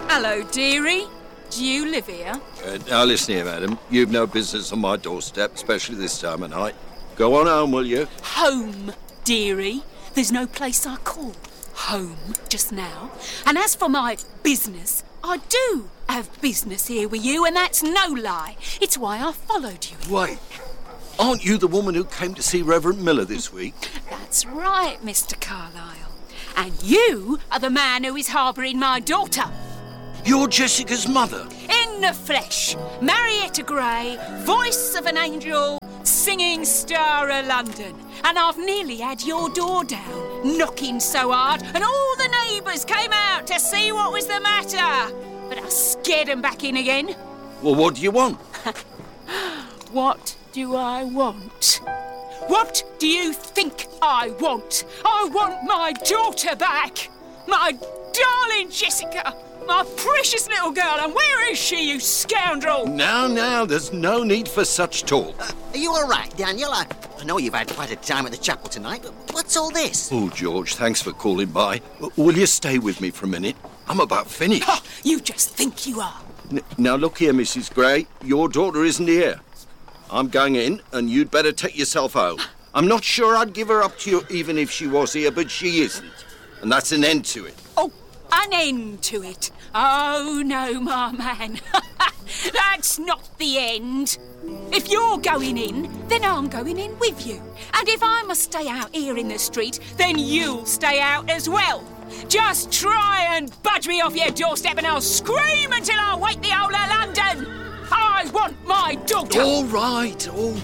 Hello, dearie. Do you live here? Now listen here, madam. You've no business on my doorstep, especially this time of night. Go on home, will you? Home, dearie. There's no place I call home just now. And as for my business, I do have business here with you, and that's no lie. It's why I followed you here. Wait. Aren't you the woman who came to see Reverend Miller this week? That's right, Mr. Carlyle. And you are the man who is harbouring my daughter. You're Jessica's mother. In the flesh. Marietta Gray, voice of an angel, singing star of London. And I've nearly had your door down, knocking so hard, and all the neighbours came out to see what was the matter. But I scared them back in again. Well, what do you want? What do I want? What do you think I want? I want my daughter back. My darling Jessica. My precious little girl. And where is she, you scoundrel? Now, there's no need for such talk. Are you all right, Daniel? I know you've had quite a time at the chapel tonight, but what's all this? Oh, George, thanks for calling by. Will you stay with me for a minute? I'm about finished. Oh, you just think you are. Now, look here, Mrs. Gray. Your daughter isn't here. I'm going in, and you'd better take yourself home. I'm not sure I'd give her up to you even if she was here, but she isn't. And that's an end to it. Oh, an end to it. Oh, no, my man. That's not the end. If you're going in, then I'm going in with you. And if I must stay out here in the street, then you'll stay out as well. Just try and budge me off your doorstep and I'll scream until I wake the whole of London. I want my daughter. All right.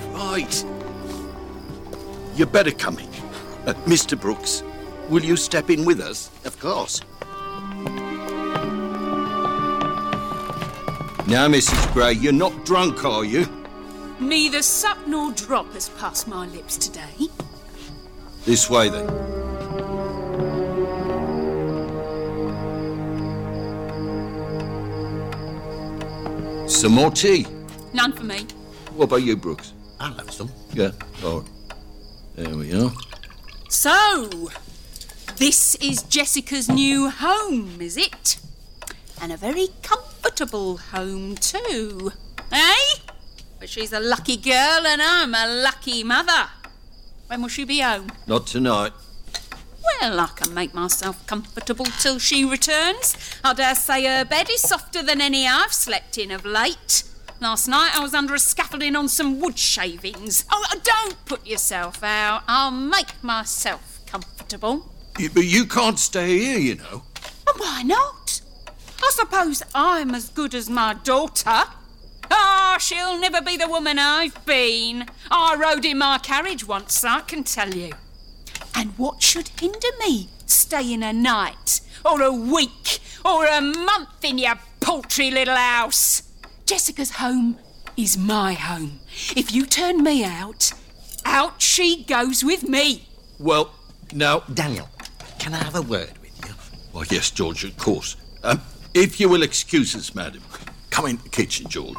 You better come in. Mr. Brooks, will you step in with us? Of course. Now, Mrs. Gray, you're not drunk, are you? Neither sup nor drop has passed my lips today. This way, then. Some more tea? None for me. What about you, Brooks? I'll have some. Yeah, all right. There we are. So, this is Jessica's new home, is it? And a very comfortable home, too. Eh? But she's a lucky girl and I'm a lucky mother. When will she be home? Not tonight. Well, I can make myself comfortable till she returns. I dare say her bed is softer than any I've slept in of late. Last night I was under a scaffolding on some wood shavings. Oh, don't put yourself out. I'll make myself comfortable. But you can't stay here, you know. Well, why not? I suppose I'm as good as my daughter. Ah, she'll never be the woman I've been. I rode in my carriage once, I can tell you. And what should hinder me staying a night, or a week, or a month in your paltry little house? Jessica's home is my home. If you turn me out, out she goes with me. Well, now... Daniel, can I have a word with you? Why, yes, George, of course. If you will excuse us, madam. Come in the kitchen, George.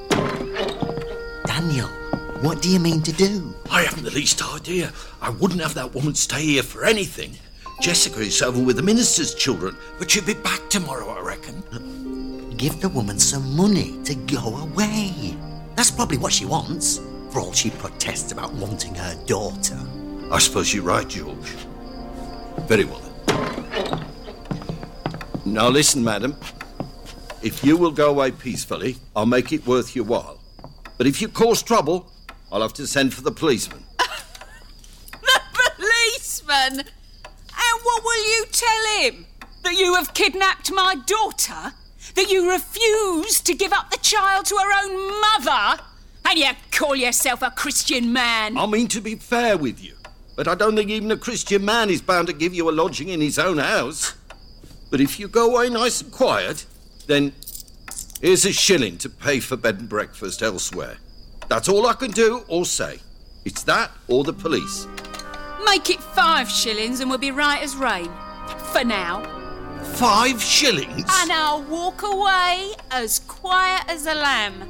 Daniel, what do you mean to do? I haven't the least idea. I wouldn't have that woman stay here for anything. Jessica is over with the minister's children, but she'll be back tomorrow, I reckon. Give the woman some money to go away. That's probably what she wants, for all she protests about wanting her daughter. I suppose you're right, George. Very well, then. Now listen, madam. If you will go away peacefully, I'll make it worth your while. But if you cause trouble, I'll have to send for the policeman. The policeman? And what will you tell him? That you have kidnapped my daughter? That you refuse to give up the child to her own mother? And you call yourself a Christian man? I mean to be fair with you, but I don't think even a Christian man is bound to give you a lodging in his own house. But if you go away nice and quiet, then here's a shilling to pay for bed and breakfast elsewhere. That's all I can do or say. It's that or the police. Make it 5 shillings and we'll be right as rain. For now. 5 shillings? And I'll walk away as quiet as a lamb.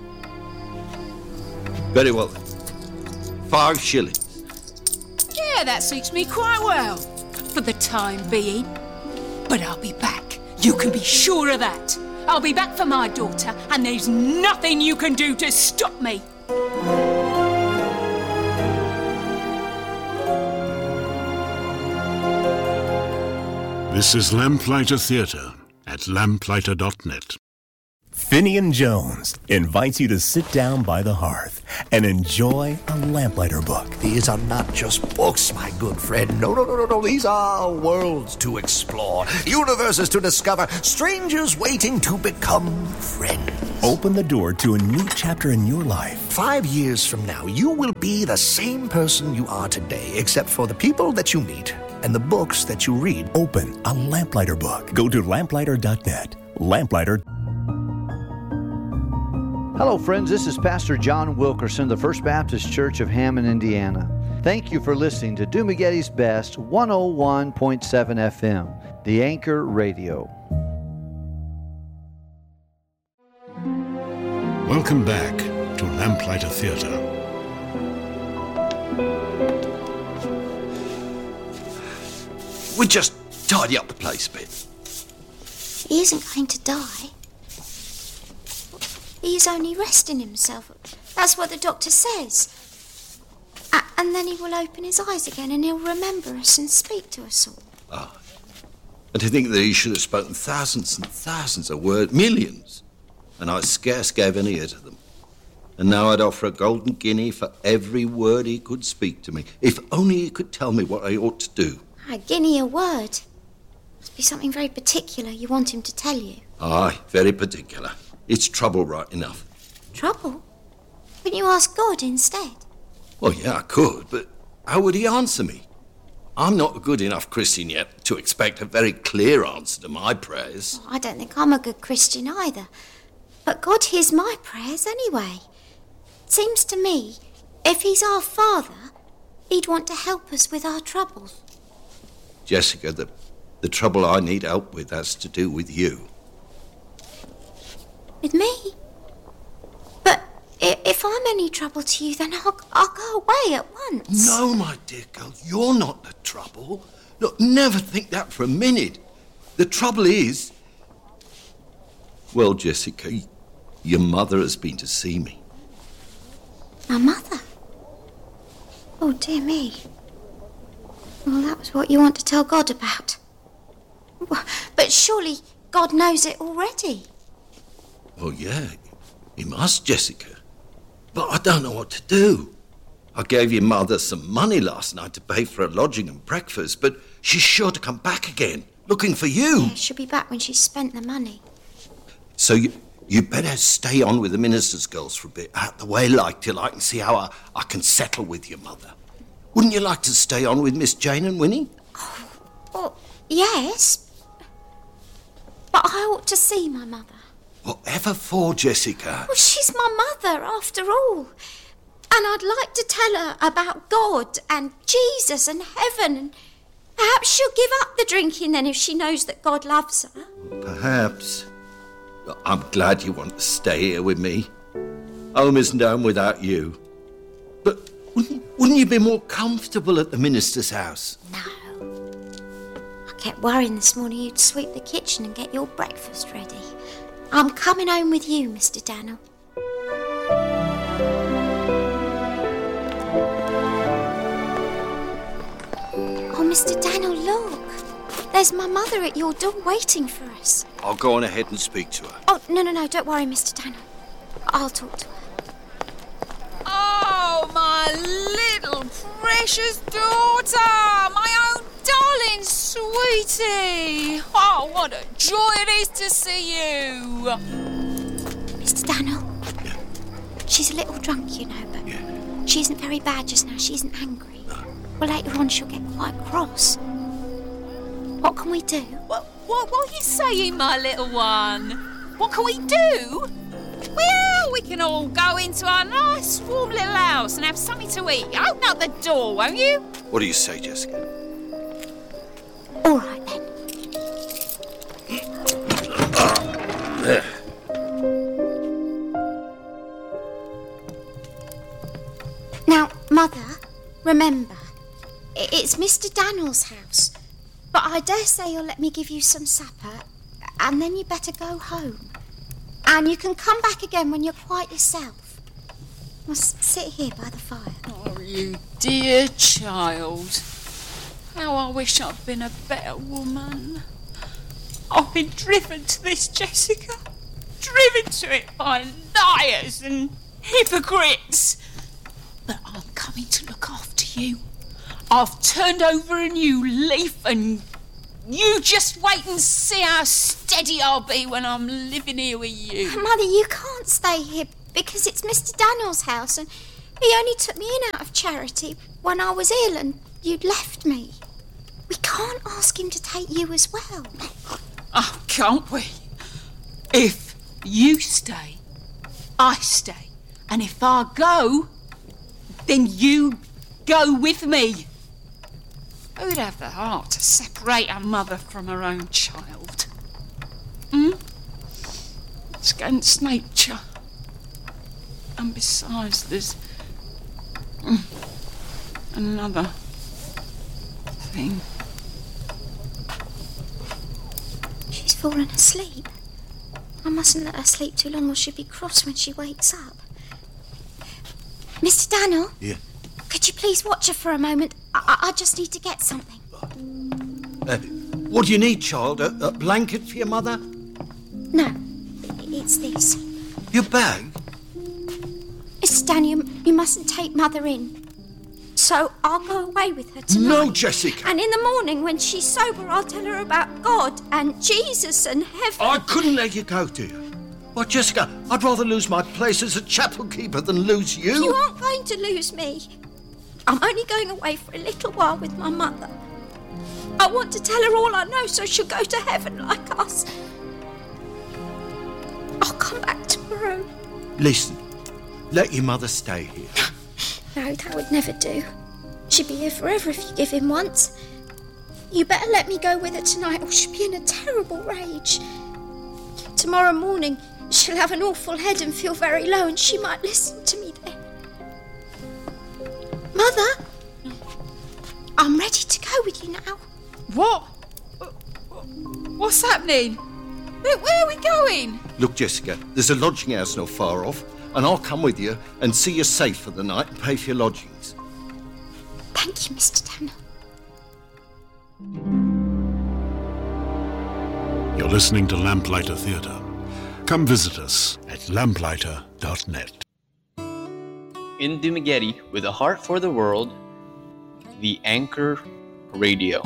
Very well then. 5 shillings. Yeah, that suits me quite well. For the time being. But I'll be back. You can be sure of that. I'll be back for my daughter, and there's nothing you can do to stop me. This is Lamplighter Theatre at lamplighter.net. Finian Jones invites you to sit down by the hearth and enjoy a Lamplighter book. These are not just books, my good friend. No. These are worlds to explore, universes to discover, strangers waiting to become friends. Open the door to a new chapter in your life. 5 years from now, you will be the same person you are today, except for the people that you meet and the books that you read. Open a Lamplighter book. Go to lamplighter.net. Lamplighter. Hello, friends. This is Pastor John Wilkerson, the First Baptist Church of Hammond, Indiana. Thank you for listening to Dumagetti's Best 101.7 FM, the Anchor Radio. Welcome back to Lamplighter Theatre. We just tidy up the place a bit. He isn't going to die. He's only resting himself. That's what the doctor says. And then he will open his eyes again and he'll remember us and speak to us all. And to think that he should have spoken thousands and thousands of words, millions, and I scarce gave any ear to them. And now I'd offer a golden guinea for every word he could speak to me. If only he could tell me what I ought to do. A guinea a word? Must be something very particular you want him to tell you. Aye, very particular. It's trouble right enough. Trouble? Couldn't you ask God instead? Well, yeah, I could, but how would he answer me? I'm not a good enough Christian yet to expect a very clear answer to my prayers. I don't think I'm a good Christian either. But God hears my prayers anyway. It seems to me, if he's our Father, he'd want to help us with our troubles. Jessica, the trouble I need help with has to do with you. With me? But if I'm any trouble to you, then I'll go away at once. No, my dear girl, you're not the trouble. Look, never think that for a minute. The trouble is... Well, Jessica, your mother has been to see me. My mother? Oh, dear me. Well, that was what you want to tell God about. But surely God knows it already. Well, yeah, he must, Jessica. But I don't know what to do. I gave your mother some money last night to pay for her lodging and breakfast, but she's sure to come back again, looking for you. Yeah, she'll be back when she's spent the money. So you better stay on with the minister's girls for a bit, out the way, like, till I can see how I can settle with your mother. Wouldn't you like to stay on with Miss Jane and Winnie? Oh, well, yes. But I ought to see my mother. Whatever for, Jessica? Well, she's my mother, after all. And I'd like to tell her about God and Jesus and heaven. And perhaps she'll give up the drinking then if she knows that God loves her. Perhaps. I'm glad you want to stay here with me. Home isn't home without you. But wouldn't you be more comfortable at the minister's house? No. I kept worrying this morning you'd sweep the kitchen and get your breakfast ready. I'm coming home with you, Mr. Daniel. Oh, Mr. Daniel, look. There's my mother at your door waiting for us. I'll go on ahead and speak to her. Oh, no, don't worry, Mr. Daniel. I'll talk to her. Oh, my little precious daughter! My own darling sweetie! Oh, what a joy it is to see you! Mr. Daniel? Yeah. She's a little drunk, you know, but Yeah. she isn't very bad just now. She isn't angry. No. Well, later on she'll get quite cross. What can we do? What are you saying, my little one? What can we do? Well, we can all go into our nice warm little house and have something to eat. Open up the door, won't you? What do you say, Jessica? All right, then. There. Now, Mother, remember, it's Mr. Daniel's house. But I dare say you'll let me give you some supper, and then you better go home. And you can come back again when you're quite yourself. Well, sit here by the fire. Oh, you dear child. How I wish I'd been a better woman. I've been driven to this, Jessica. Driven to it by liars and hypocrites. But I'm coming to look after you. I've turned over a new leaf, and you just wait and see how steady I'll be when I'm living here with you. Mother, you can't stay here because it's Mr. Daniel's house, and he only took me in out of charity when I was ill and you'd left me. We can't ask him to take you as well. Oh, can't we? If you stay, I stay. And if I go, then you go with me. Who'd have the heart to separate a mother from her own child? It's against nature. And besides, there's another thing. She's fallen asleep. I mustn't let her sleep too long or she'll be cross when she wakes up. Mr. Daniel? Yeah? Could you please watch her for a moment? I just need to get something. What do you need, child? A blanket for your mother? No, it's this. Your bag? Mr. Daniel, you mustn't take Mother in. So I'll go away with her tonight. No, Jessica. And in the morning, when she's sober, I'll tell her about God and Jesus and heaven. I couldn't let you go, dear. Well, Jessica, I'd rather lose my place as a chapel keeper than lose you. You aren't going to lose me. I'm only going away for a little while with my mother. I want to tell her all I know so she'll go to heaven like us. I'll come back tomorrow. Listen, let your mother stay here. No, that would never do. She'd be here forever if you give in once. You better let me go with her tonight or she'll be in a terrible rage. Tomorrow morning, she'll have an awful head and feel very low, and she might listen to me then. Mother, I'm ready to go with you now. What? What's happening? Where are we going? Look, Jessica, there's a lodging house not far off, and I'll come with you and see you safe for the night and pay for your lodgings. Thank you, Mr. Daniel. You're listening to Lamplighter Theatre. Come visit us at lamplighter.net. In Dumageddon, with a heart for the world, the Anchor Radio.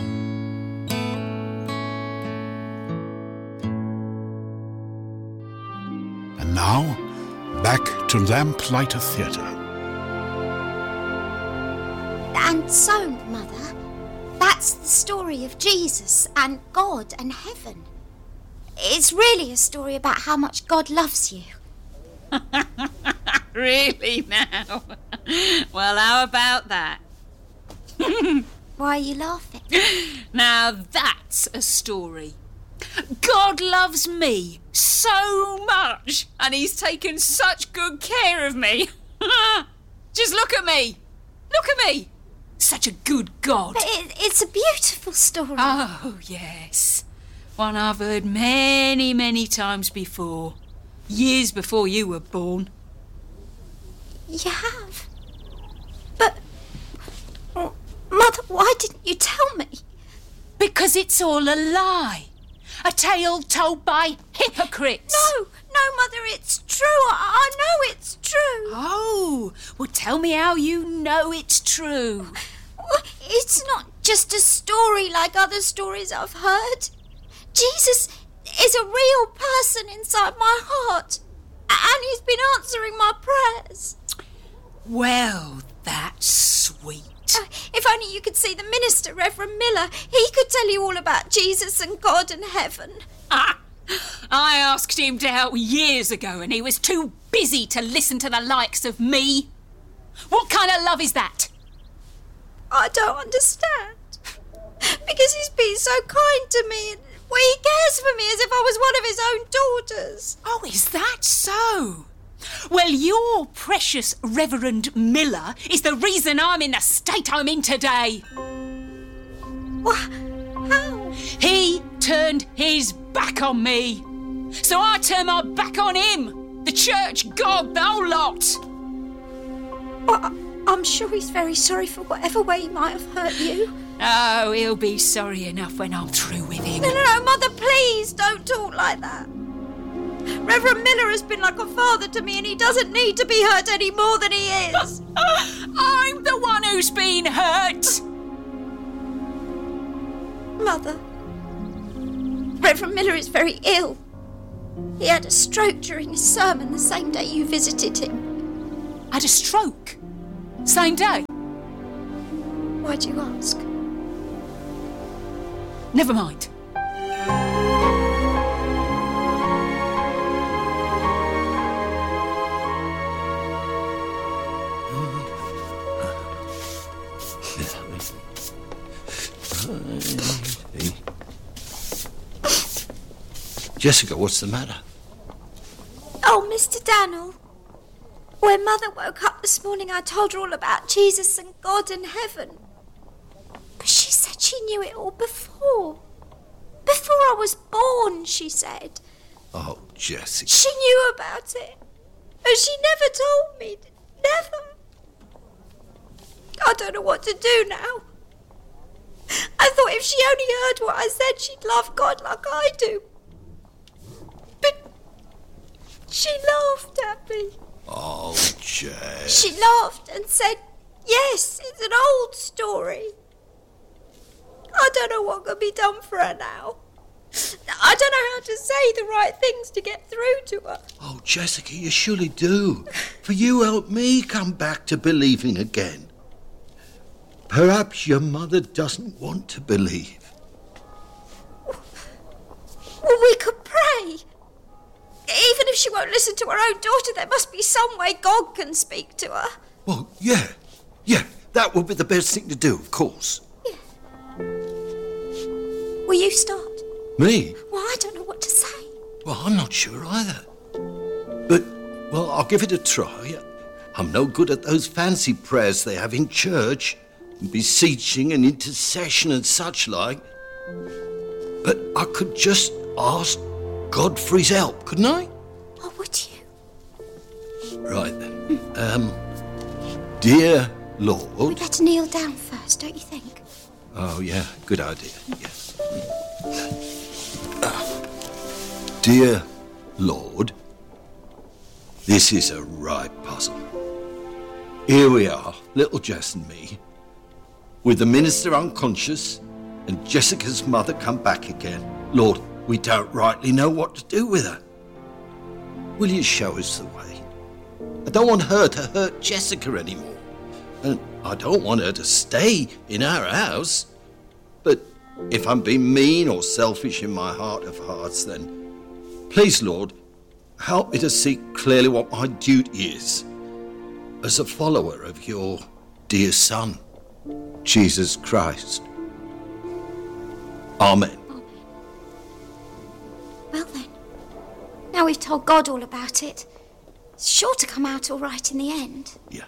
And now, back to Lamplighter Theatre. And so, Mother, that's the story of Jesus and God and heaven. It's really a story about how much God loves you. Really now? Well, how about that? Why are you laughing? Now that's a story. God loves me so much, and he's taken such good care of me. Just look at me. Look at me. Such a good God. But it's a beautiful story. Oh, yes. One I've heard many, many times before. Years before you were born. You have? But, Mother, why didn't you tell me? Because it's all a lie. A tale told by hypocrites. No, Mother, it's true. I know it's true. Oh, well, tell me how you know it's true. It's not just a story like other stories I've heard. Jesus is a real person inside my heart, and he's been answering my prayers. Well, that's sweet. If only you could see the minister, Reverend Miller. He could tell you all about Jesus and God and heaven. I asked him to help years ago, and he was too busy to listen to the likes of me. What kind of love is that? I don't understand. Because he's been so kind to me, and he cares for me as if I was one of his own daughters. Oh, is that so? Well, your precious Reverend Miller is the reason I'm in the state I'm in today. What? How? He turned his back on me. So I turn my back on him, the church god, the whole lot. Well, I'm sure he's very sorry for whatever way he might have hurt you. Oh, he'll be sorry enough when I'm through with him. No, Mother, please don't talk like that. Reverend Miller has been like a father to me, and he doesn't need to be hurt any more than he is. I'm the one who's been hurt. Mother, Reverend Miller is very ill. He had a stroke during his sermon the same day you visited him. Had a stroke? Same day? Why do you ask? Never mind. Jessica, what's the matter? Oh, Mr. Daniel. When Mother woke up this morning, I told her all about Jesus and God and heaven. But she said she knew it all before. Before I was born, she said. Oh, Jessica. She knew about it. And she never told me. Never. I don't know what to do now. I thought if she only heard what I said, she'd love God like I do. But she laughed at me. Oh, Jess. She laughed and said, yes, it's an old story. I don't know what can be done for her now. I don't know how to say the right things to get through to her. Oh, Jessica, you surely do. For you help me come back to believing again. Perhaps your mother doesn't want to believe. Well, we could pray. Even if she won't listen to her own daughter, there must be some way God can speak to her. Well, yeah, that would be the best thing to do, of course. Yeah. Will you start? Me? Well, I don't know what to say. Well, I'm not sure either. But, well, I'll give it a try. I'm no good at those fancy prayers they have in church, beseeching and intercession and such like. But I could just ask God for his help, couldn't I? Oh, would you? Right then. Dear Lord... We better kneel down first, don't you think? Oh, yeah, good idea, yeah. Dear Lord, this is a right puzzle. Here we are, little Jess and me, with the minister unconscious and Jessica's mother come back again. Lord, we don't rightly know what to do with her. Will you show us the way? I don't want her to hurt Jessica anymore. And I don't want her to stay in our house. But if I'm being mean or selfish in my heart of hearts, then please, Lord, help me to see clearly what my duty is as a follower of your dear Son, Jesus Christ. Amen. Well then, now we've told God all about it, it's sure to come out all right in the end. Yeah.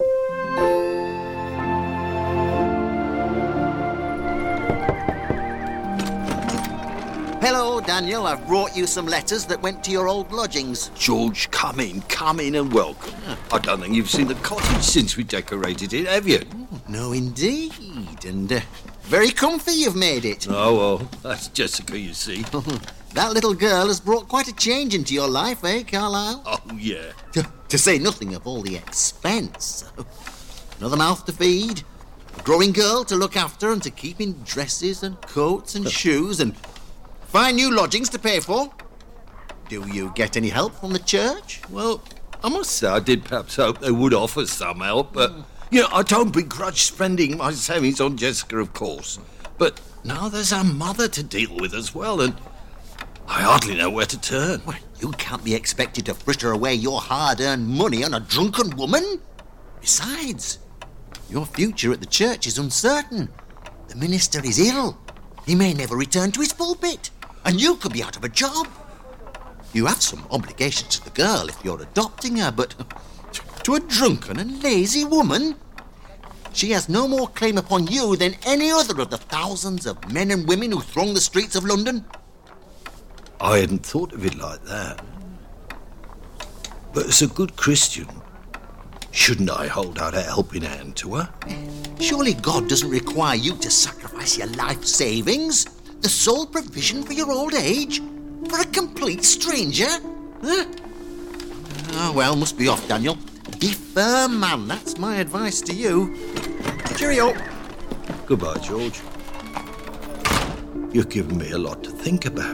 Hello, Daniel. I've brought you some letters that went to your old lodgings. George, come in and welcome. I don't think you've seen the cottage since we decorated it, have you? No, indeed. And very comfy you've made it. Oh, well, that's Jessica, you see. That little girl has brought quite a change into your life, eh, Carlisle? Oh, yeah. To say nothing of all the expense. Another mouth to feed, a growing girl to look after and to keep in dresses and coats and shoes and fine new lodgings to pay for. Do you get any help from the church? Well, I must say I did perhaps hope they would offer some help, but, you know, I don't begrudge spending my savings on Jessica, of course. But now there's our mother to deal with as well, and I hardly know where to turn. Well, you can't be expected to fritter away your hard-earned money on a drunken woman. Besides, your future at the church is uncertain. The minister is ill. He may never return to his pulpit, and you could be out of a job. You have some obligations to the girl if you're adopting her, but to a drunken and lazy woman, she has no more claim upon you than any other of the thousands of men and women who throng the streets of London. I hadn't thought of it like that. But as a good Christian, shouldn't I hold out a helping hand to her? Surely God doesn't require you to sacrifice your life savings, the sole provision for your old age, for a complete stranger? Huh? Oh, well, must be off, Daniel. Be firm, man. That's my advice to you. Cheerio. Goodbye, George. You've given me a lot to think about.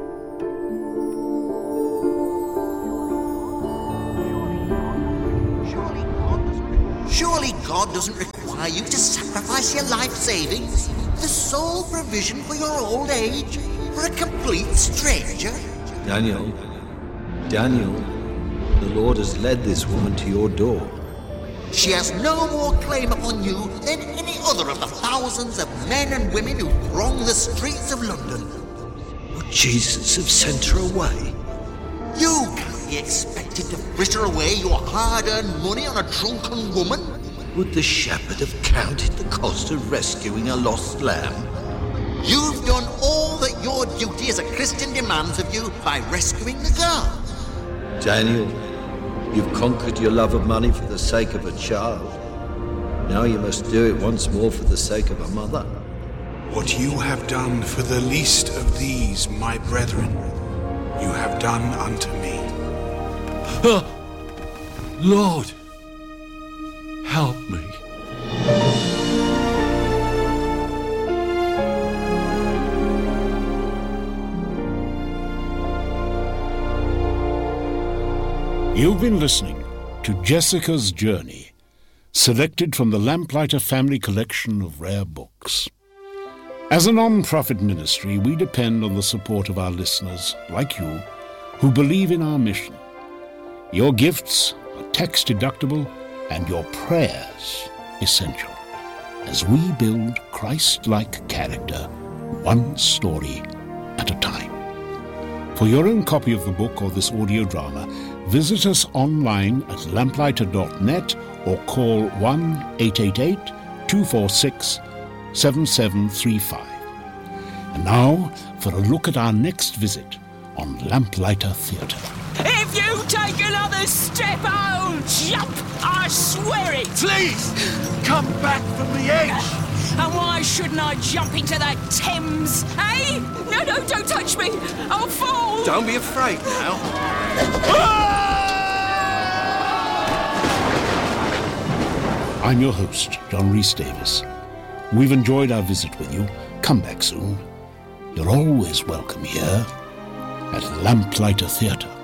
Surely God doesn't require you to sacrifice your life savings, the sole provision for your old age, for a complete stranger? Daniel, the Lord has led this woman to your door. She has no more claim upon you than any other of the thousands of men and women who throng the streets of London. Would Jesus have sent her away? You can't be expected to fritter away your hard-earned money on a drunken woman. Would the shepherd have counted the cost of rescuing a lost lamb? You've done all that your duty as a Christian demands of you by rescuing the girl. Daniel, you've conquered your love of money for the sake of a child. Now you must do it once more for the sake of a mother. What you have done for the least of these, my brethren, you have done unto me. Lord, help me. You've been listening to Jessica's Journey, selected from the Lamplighter Family Collection of rare books. As a non-profit ministry, we depend on the support of our listeners, like you, who believe in our mission. Your gifts are tax-deductible and your prayers essential as we build Christ-like character, one story at a time. For your own copy of the book or this audio drama, visit us online at lamplighter.net or call 1-888-246-7735. And now for a look at our next visit on Lamplighter Theatre. If you take another step, I'll jump! I swear it! Please, come back from the edge! And why shouldn't I jump into the Thames, eh? No, don't touch me! I'll fall! Don't be afraid now. I'm your host, John Rhys Davis. We've enjoyed our visit with you. Come back soon. You're always welcome here at Lamplighter Theatre.